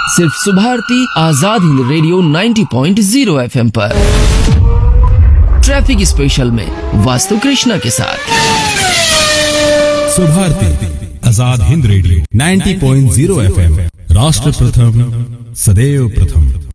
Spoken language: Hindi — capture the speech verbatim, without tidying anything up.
सिर्फ सुभारती आजाद हिंद रेडियो नब्बे पॉइंट शून्य एफएम पर। ट्रैफिक स्पेशल में वास्तु कृष्णा के साथ सुभारती आजाद हिंद रेडियो नब्बे पॉइंट शून्य एफएम, राष्ट्र प्रथम सदैव प्रथम।